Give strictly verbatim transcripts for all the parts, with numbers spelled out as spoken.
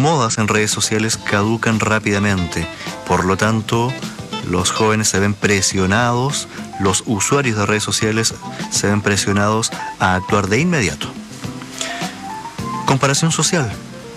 modas en redes sociales caducan rápidamente. Por lo tanto, los jóvenes se ven presionados, los usuarios de redes sociales se ven presionados a actuar de inmediato. Comparación social.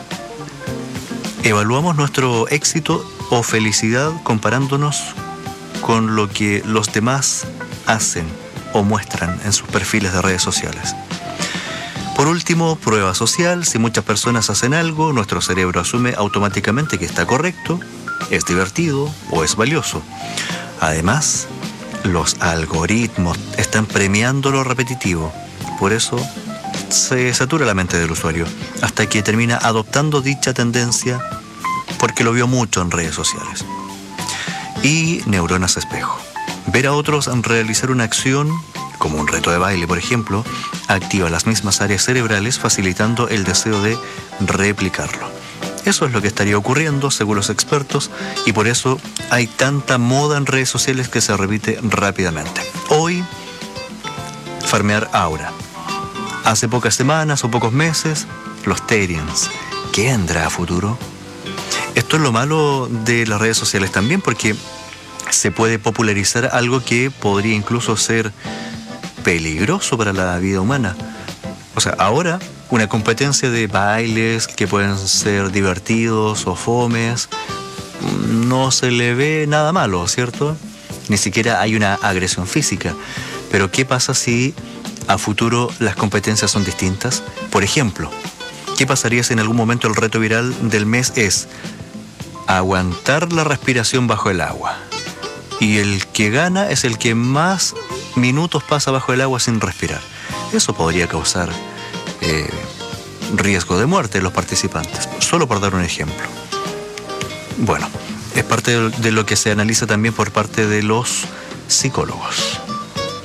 Evaluamos nuestro éxito o felicidad comparándonos con lo que los demás hacen o muestran en sus perfiles de redes sociales. Por último, prueba social. Si muchas personas hacen algo, nuestro cerebro asume automáticamente que está correcto, es divertido o es valioso. Además, los algoritmos están premiando lo repetitivo. Por eso se satura la mente del usuario hasta que termina adoptando dicha tendencia porque lo vio mucho en redes sociales. Y neuronas espejo. Ver a otros realizar una acción, como un reto de baile, por ejemplo, activa las mismas áreas cerebrales, facilitando el deseo de replicarlo. Eso es lo que estaría ocurriendo, según los expertos, y por eso hay tanta moda en redes sociales que se repite rápidamente. Hoy, farmear aura. Hace pocas semanas o pocos meses, los Terians. ¿Qué vendrá a futuro? Esto es lo malo de las redes sociales también, porque se puede popularizar algo que podría incluso ser peligroso para la vida humana. O sea, ahora una competencia de bailes que pueden ser divertidos o fomes, no se le ve nada malo, ¿cierto? Ni siquiera hay una agresión física. Pero ¿qué pasa si a futuro las competencias son distintas? Por ejemplo, ¿qué pasaría si en algún momento el reto viral del mes es aguantar la respiración bajo el agua? Y el que gana es el que más minutos pasa bajo el agua sin respirar. Eso podría causar eh, riesgo de muerte en los participantes, solo por dar un ejemplo. Bueno, es parte de lo que se analiza también por parte de los psicólogos.